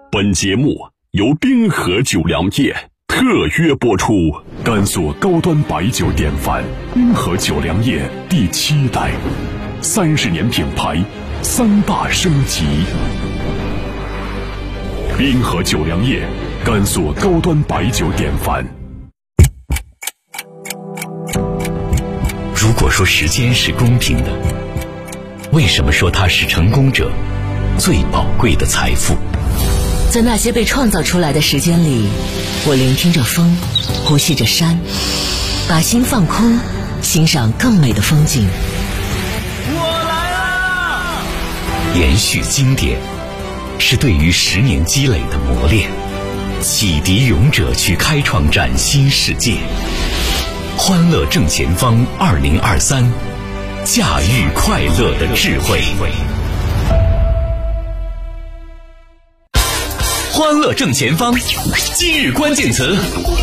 本节目由滨河酒粮业特约播出。甘肃高端白酒典范，滨河酒粮业第7代，30年品牌，3大升级。滨河酒粮业，甘肃高端白酒典范。 如果说时间是公平的，为什么说它是成功者最宝贵的财富？ 在那些被创造出来的时间里，我聆听着风，呼吸着山，把心放空，欣赏更美的风景。 我来啦！延续经典，是对于10年积累的磨练，启迪勇者去开创崭新世界。欢乐正前方2023，驾驭快乐的智慧。欢乐正前方，今日关键词。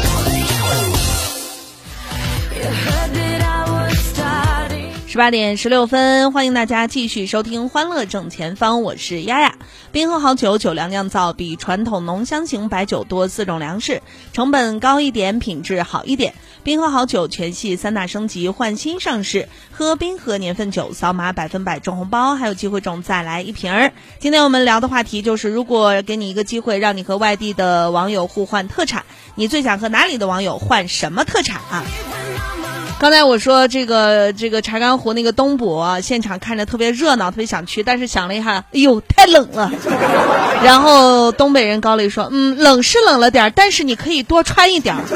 18点16分，欢迎大家继续收听欢乐正前方，我是丫丫。滨河好酒，酒粮酿造比传统浓香型白酒多4种粮食，成本高一点，品质好一点。滨河好酒全系3大升级换新上市，喝滨河年份酒，扫码100%中红包，还有机会中再来1瓶儿。今天我们聊的话题就是，如果给你一个机会，让你和外地的网友互换特产，你最想和哪里的网友换什么特产啊？刚才我说这个柴干湖那个东捕啊，现场看着特别热闹，特别想去，但是想了一下，哎呦太冷了。然后东北人高丽说，冷是冷了点，但是你可以多穿一点。